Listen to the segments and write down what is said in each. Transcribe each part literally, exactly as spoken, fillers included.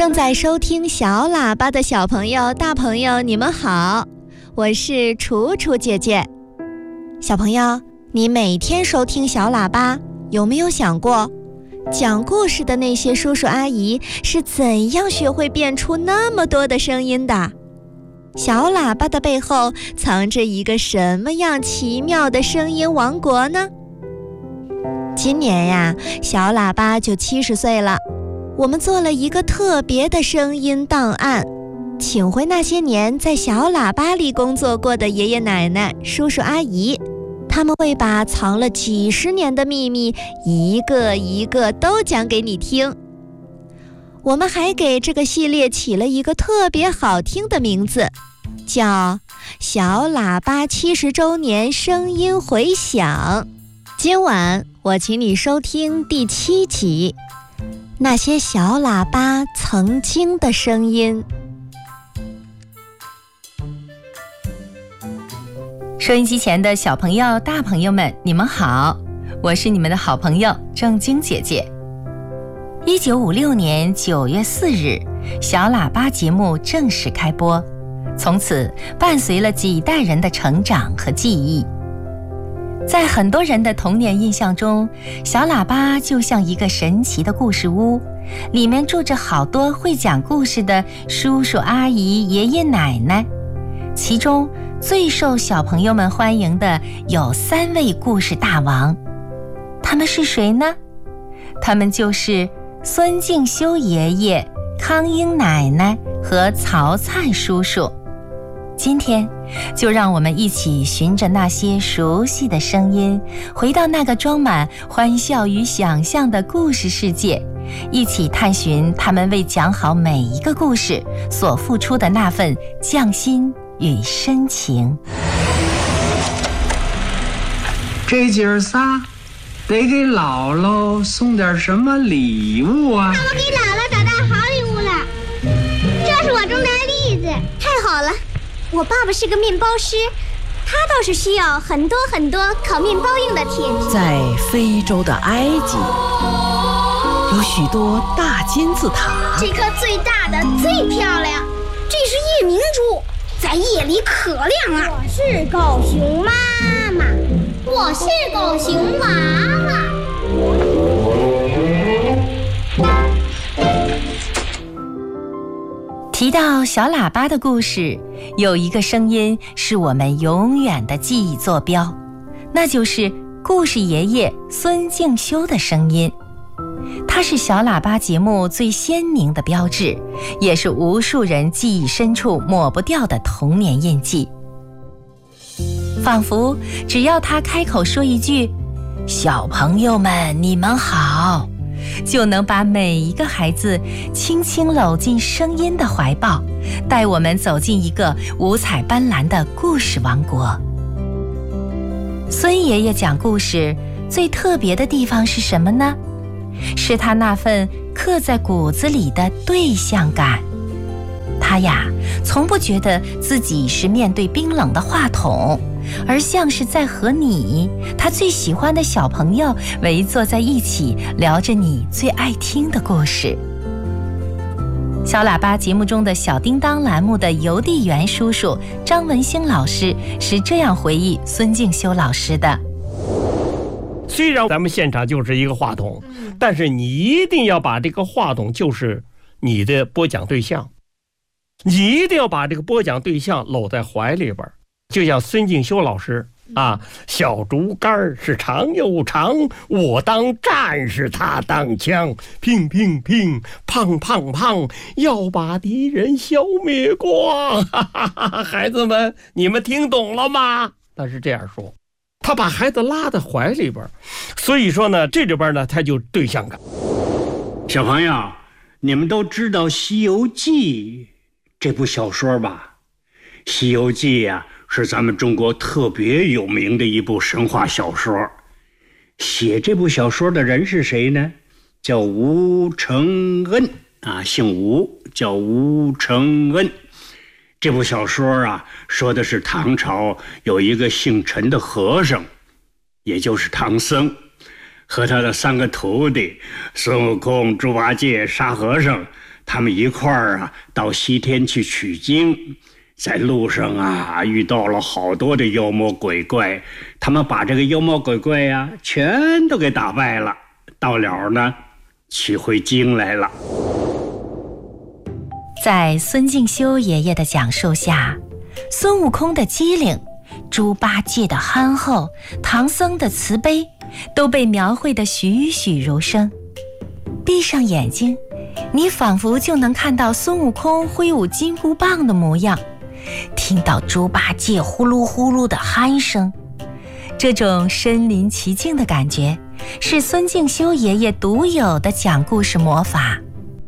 正在收听小喇叭的小朋友、大朋友，你们好，我是楚楚姐姐。小朋友，你每天收听小喇叭，有没有想过，讲故事的那些叔叔阿姨是怎样学会变出那么多的声音的？小喇叭的背后藏着一个什么样奇妙的声音王国呢？今年呀，小喇叭就七十岁了。我们做了一个特别的声音档案，请回那些年在小喇叭里工作过的爷爷奶奶、叔叔阿姨，他们会把藏了几十年的秘密一个一个都讲给你听。我们还给这个系列起了一个特别好听的名字，叫小喇叭七十周年声音回响。今晚我请你收听第七集，那些小喇叭曾经的声音。 收音机前的小朋友、大朋友们，你们好，我是你们的好朋友正晶姐姐。一九五六年九月四日，小喇叭节目正式开播，从此伴随了几代人的成长和记忆。在很多人的童年印象中，小喇叭就像一个神奇的故事屋，里面住着好多会讲故事的叔叔阿姨、爷爷奶奶。其中最受小朋友们欢迎的有三位故事大王，他们是谁呢？他们就是孙敬修爷爷、康英奶奶和曹灿叔叔。今天就让我们一起循着那些熟悉的声音，回到那个装满欢笑与想象的故事世界，一起探寻他们为讲好每一个故事所付出的那份匠心与深情。 这姐儿仨得给姥姥送点什么礼物啊？ 那我给姥姥找到好礼物了，这是我种的栗子。太好了，我爸爸是个面包师，他倒是需要很多很多烤面包用的铁皮。 在非洲的埃及，有许多大金字塔。 这颗最大的最漂亮，这是夜明珠，在夜里可亮了。我是狗熊妈妈，我是狗熊娃娃。 提到小喇叭的故事，有一个声音是我们永远的记忆坐标，那就是故事爷爷孙敬修的声音。它是小喇叭节目最鲜明的标志，也是无数人记忆深处抹不掉的童年印记。仿佛只要他开口说一句“小朋友们，你们好”，就能把每一个孩子轻轻搂进声音的怀抱，带我们走进一个五彩斑斓的故事王国。孙爷爷讲故事最特别的地方是什么呢？是他那份刻在骨子里的对象感。他呀，从不觉得自己是面对冰冷的话筒，而像是在和你，他最喜欢的小朋友围坐在一起，聊着你最爱听的故事。小喇叭节目中的小叮当栏目的邮递员叔叔张文兴老师是这样回忆孙敬修老师的： 虽然咱们现场就是一个话筒，但是你一定要把这个话筒就是你的播讲对象，你一定要把这个播讲对象搂在怀里边。就像孙敬修老师啊，小竹竿是长又长，我当战士他当枪，乒乒乒，砰砰砰，要把敌人消灭光。哈哈哈，孩子们，你们听懂了吗？他是这样说，他把孩子拉在怀里边，所以说呢，这里边呢，他就对象感。 小朋友，你们都知道《西游记》这部小说吧？《西游记》呀，是咱们中国特别有名的一部神话小说。写这部小说的人是谁呢？叫吴承恩啊，姓吴，叫吴承恩。这部小说啊，说的是唐朝有一个姓陈的和尚，也就是唐僧，和他的三个徒弟孙悟空、猪八戒、沙和尚， 他们一块儿啊到西天去取经，在路上啊遇到了好多的妖魔鬼怪，他们把这个妖魔鬼怪呀、啊、全都给打败了，到了呢取回经来了。 在孙敬修爷爷的讲述下，孙悟空的机灵，猪八戒的憨厚，唐僧的慈悲，都被描绘得栩栩如生。闭上眼睛，你仿佛就能看到孙悟空挥舞金箍棒的模样，听到猪八戒呼噜呼噜的鼾声。这种身临其境的感觉，是孙敬修爷爷独有的讲故事魔法。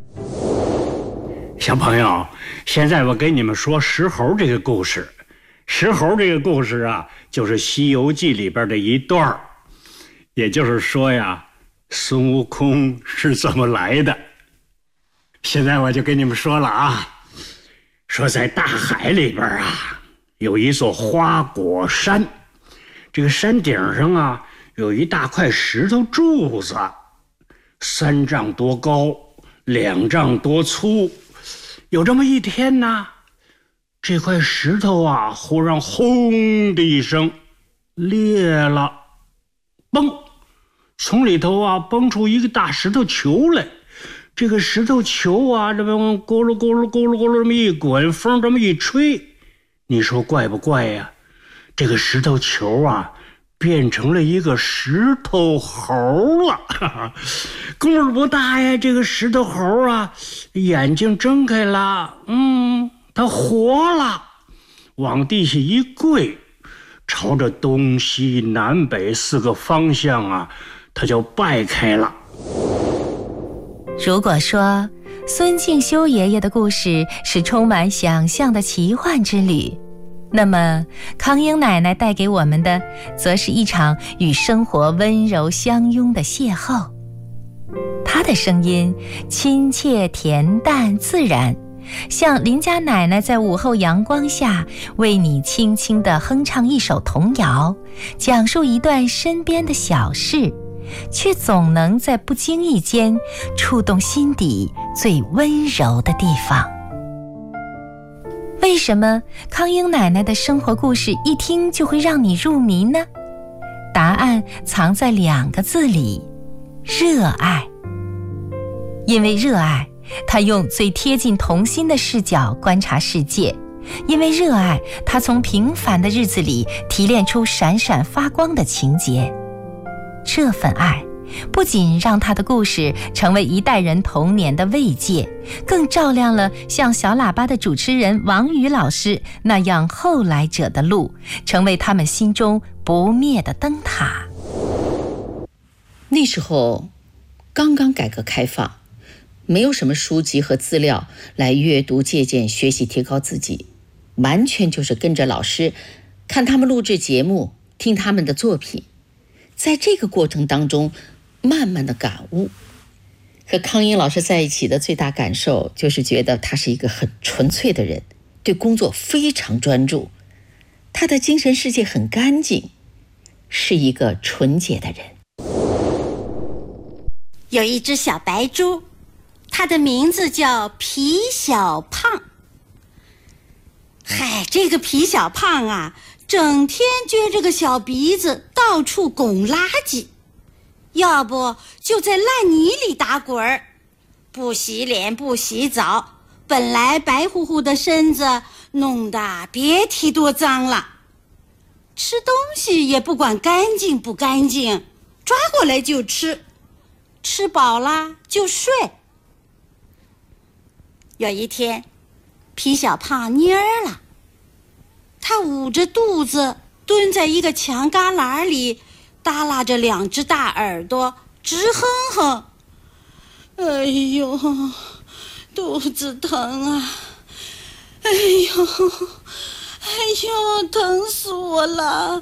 小朋友，现在我给你们说石猴这个故事。石猴这个故事啊，就是《西游记》里边的一段，也就是说呀，孙悟空是怎么来的。现在我就跟你们说了啊，说在大海里边啊，有一座花果山，这个山顶上啊，有一大块石头柱子，三丈多高，两丈多粗。有这么一天呢，这块石头啊，忽然轰的一声裂了，嘣，从里头啊蹦出一个大石头球来。这个石头球啊，这么咕噜咕噜咕噜咕噜这么一滚，风这么一吹，你说怪不怪呀？这个石头球啊，变成了一个石头猴了。功夫不大呀，这个石头猴啊，眼睛睁开了，嗯，它活了，往地下一跪，朝着东西南北四个方向啊，它就拜开了。 如果说孙敬修爷爷的故事是充满想象的奇幻之旅，那么康英奶奶带给我们的则是一场与生活温柔相拥的邂逅。她的声音亲切恬淡自然，像邻家奶奶在午后阳光下为你轻轻地哼唱一首童谣，讲述一段身边的小事，却总能在不经意间触动心底最温柔的地方。为什么康英奶奶的生活故事一听就会让你入迷呢？答案藏在两个字里：热爱。因为热爱，她用最贴近童心的视角观察世界；因为热爱，她从平凡的日子里提炼出闪闪发光的情节。这份爱不仅让他的故事成为一代人童年的慰藉，更照亮了像小喇叭的主持人王宇老师那样后来者的路，成为他们心中不灭的灯塔。 那时候刚刚改革开放，没有什么书籍和资料来阅读借鉴学习提高自己，完全就是跟着老师看他们录制节目，听他们的作品。在这个过程当中慢慢的感悟。和康英老师在一起的最大感受就是觉得他是一个很纯粹的人，对工作非常专注，他的精神世界很干净，是一个纯洁的人。 有一只小白猪，它的名字叫皮小胖。嗨，这个皮小胖啊，整天撅着个小鼻子到处拱垃圾，要不就在烂泥里打滚儿，不洗脸不洗澡，本来白乎乎的身子弄得别提多脏了。吃东西也不管干净不干净，抓过来就吃，吃饱了就睡。有一天，皮小胖蔫儿了，他捂着肚子蹲在一个墙旮旯里，耷拉着两只大耳朵直哼哼。哎呦，肚子疼啊，哎呦哎呦，疼死我了。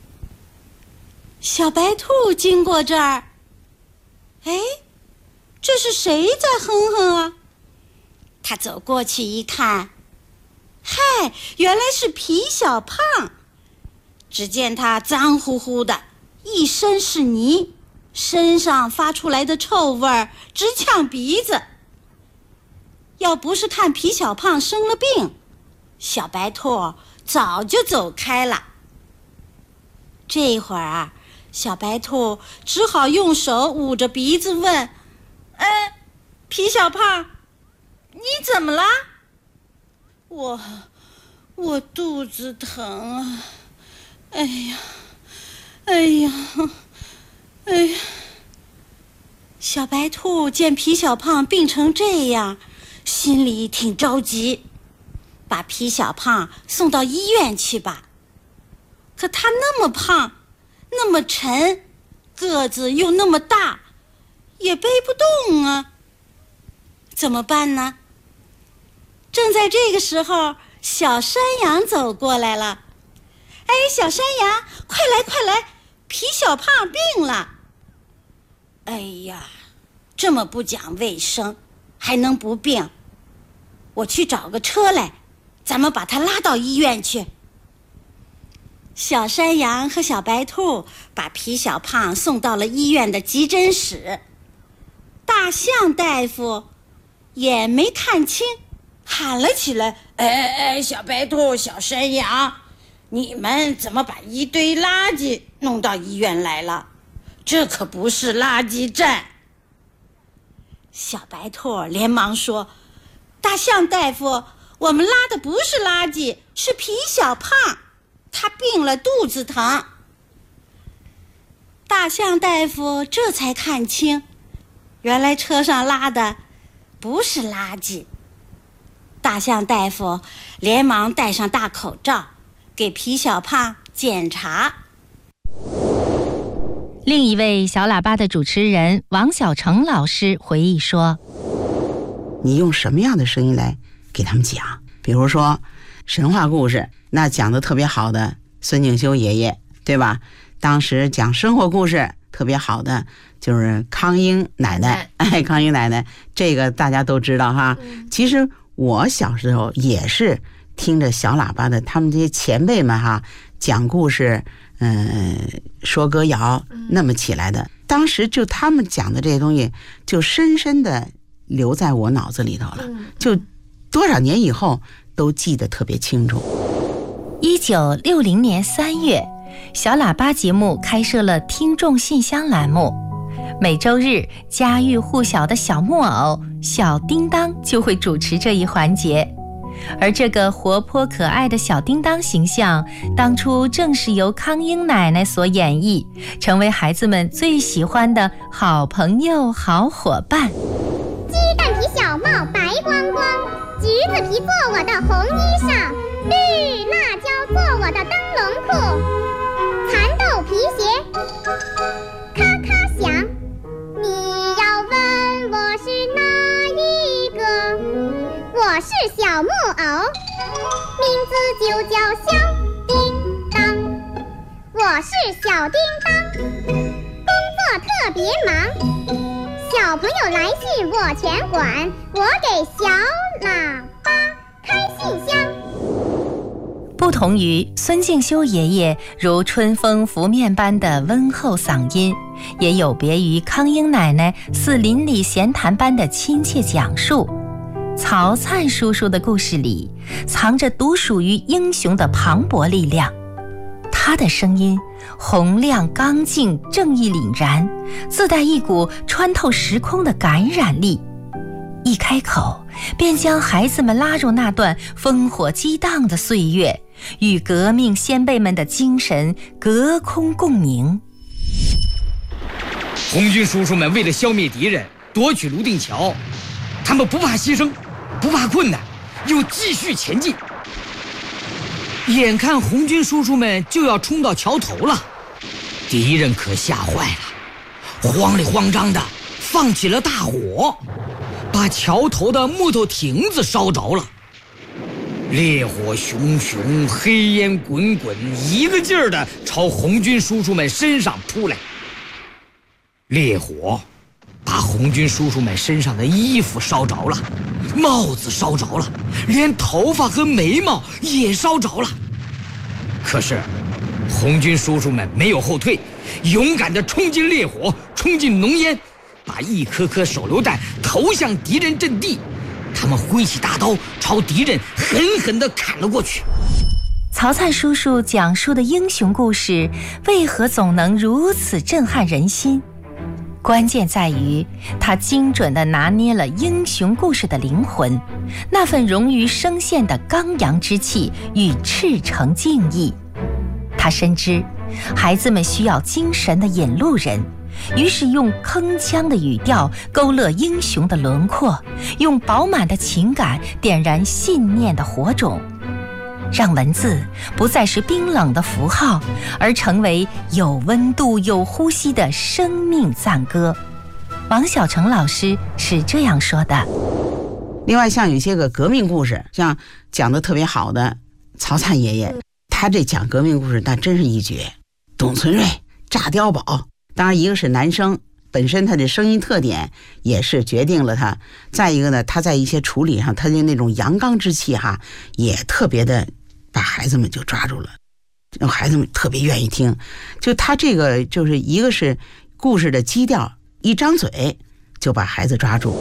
小白兔经过这儿，哎，这是谁在哼哼啊？他走过去一看，嗨，原来是皮小胖。只见他脏乎乎的，一身是泥，身上发出来的臭味儿直呛鼻子。 要不是看皮小胖生了病，小白兔早就走开了。这会儿啊，小白兔只好用手捂着鼻子问：哎，皮小胖，你怎么了？我我肚子疼啊，哎呀哎呀哎呀！小白兔见皮小胖病成这样，心里挺着急，把皮小胖送到医院去吧。可他那么胖，那么沉，个子又那么大，也背不动啊。怎么办呢？正在这个时候，小山羊走过来了。哎，小山羊，快来快来，皮小胖病了。哎呀，这么不讲卫生，还能不病？我去找个车来，咱们把他拉到医院去。小山羊和小白兔把皮小胖送到了医院的急诊室。大象大夫也没看清，喊了起来：哎哎，小白兔，小山羊，你们怎么把一堆垃圾弄到医院来了？这可不是垃圾站。小白兔连忙说：大象大夫，我们拉的不是垃圾，是皮小胖，他病了，肚子疼。大象大夫这才看清，原来车上拉的不是垃圾。大象大夫连忙戴上大口罩，给皮小胖检查。 另一位小喇叭的主持人王小成老师回忆说： 你用什么样的声音来给他们讲？比如说神话故事，那讲得特别好的孙敬修爷爷，对吧？当时讲生活故事特别好的就是康英奶奶，哎，康英奶奶这个大家都知道哈。其实我小时候也是听着小喇叭的他们这些前辈们哈讲故事，嗯，说歌谣那么起来的。当时就他们讲的这些东西就深深的留在我脑子里头了，就多少年以后都记得特别清楚。 一九六零年三月，小喇叭节目开设了听众信箱栏目，每周日家喻户晓的小木偶小叮当就会主持这一环节。而这个活泼可爱的小叮当形象，当初正是由康英奶奶所演绎，成为孩子们最喜欢的好朋友、好伙伴。 鸡蛋皮小帽白光光，橘子皮做我的红衣裳，绿辣椒做我的灯笼裤，蚕豆皮鞋咔咔响。你要问我是哪一个？我是小木偶，名字就叫小叮当。我是小叮当，工作特别忙，小朋友来信我全管，我给小喇叭开信箱。 不同于孙敬修爷爷如春风拂面般的温厚嗓音，也有别于康英奶奶似邻里闲谈般的亲切讲述，曹灿叔叔的故事里藏着独属于英雄的磅礴力量。他的声音洪亮刚劲，正义凛然，自带一股穿透时空的感染力，一开口便将孩子们拉入那段烽火激荡的岁月，与革命先辈们的精神隔空共鸣。 红军叔叔们为了消灭敌人，夺取泸定桥，他们不怕牺牲，不怕困难，又继续前进。眼看红军叔叔们就要冲到桥头了，敌人可吓坏了，慌里慌张的放起了大火，把桥头的木头亭子烧着了。烈火熊熊，黑烟滚滚，一个劲儿的朝红军叔叔们身上扑来。烈火把红军叔叔们身上的衣服烧着了，帽子烧着了，连头发和眉毛也烧着了。可是红军叔叔们没有后退，勇敢地冲进烈火，冲进浓烟，把一颗颗手榴弹投向敌人阵地， 他们挥起大刀，朝敌人狠狠地砍了过去。 曹灿叔叔讲述的英雄故事，为何总能如此震撼人心？关键在于他精准地拿捏了英雄故事的灵魂，那份融于声线的刚阳之气与赤诚敬意。他深知孩子们需要精神的引路人，于是用铿锵的语调勾勒英雄的轮廓，用饱满的情感点燃信念的火种，让文字不再是冰冷的符号，而成为有温度有呼吸的生命赞歌。王晓成老师是这样说的。 另外像有些个革命故事，像讲得特别好的曹灿爷爷，他这讲革命故事那真是一绝。董存瑞炸碉堡，当然一个是男生本身他的声音特点也是决定了他，再一个呢，他在一些处理上他的那种阳刚之气哈，也特别的把孩子们就抓住了，让孩子们特别愿意听。就他这个就是一个是故事的基调，一张嘴就把孩子抓住。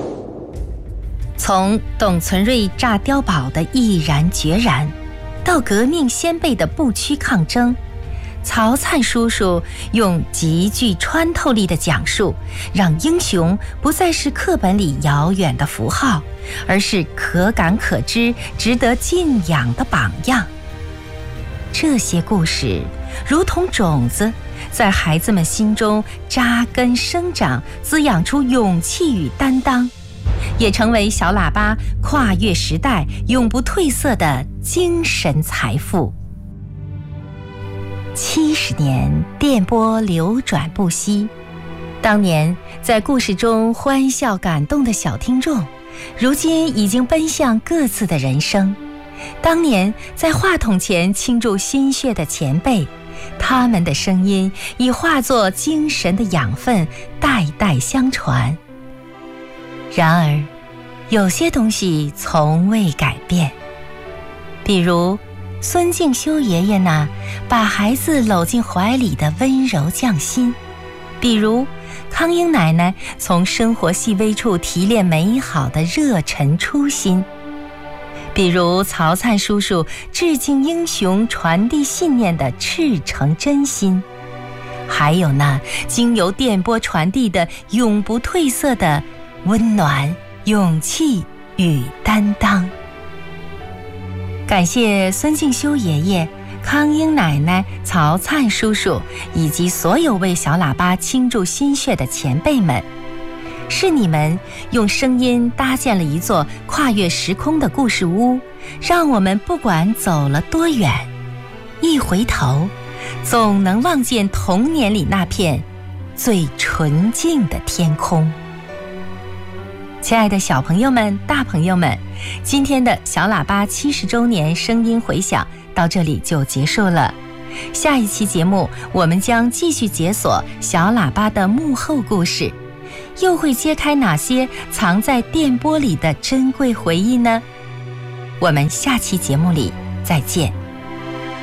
从董存瑞炸碉堡的毅然决然，到革命先辈的不屈抗争，曹灿叔叔用极具穿透力的讲述，让英雄不再是课本里遥远的符号，而是可感可知、值得敬仰的榜样。这些故事如同种子，在孩子们心中扎根生长，滋养出勇气与担当，也成为小喇叭跨越时代、永不褪色的精神财富。七十年电波流转不息，当年在故事中欢笑感动的小听众，如今已经奔向各自的人生。当年在话筒前倾注心血的前辈，他们的声音已化作精神的养分，代代相传。然而有些东西从未改变，比如孙敬修爷爷那把孩子搂进怀里的温柔匠心，比如康英奶奶从生活细微处提炼美好的热忱初心，比如曹灿叔叔致敬英雄、传递信念的赤诚真心，还有那经由电波传递的永不褪色的温暖、勇气与担当。感谢孙敬修爷爷、康英奶奶、曹灿叔叔以及所有为小喇叭倾注心血的前辈们，是你们用声音搭建了一座跨越时空的故事屋，让我们不管走了多远，一回头总能望见童年里那片最纯净的天空。亲爱的小朋友们、大朋友们，今天的小喇叭七十周年声音回响到这里就结束了。下一期节目我们将继续解锁小喇叭的幕后故事，又会揭开哪些藏在电波里的珍贵回忆呢？我们下期节目里再见。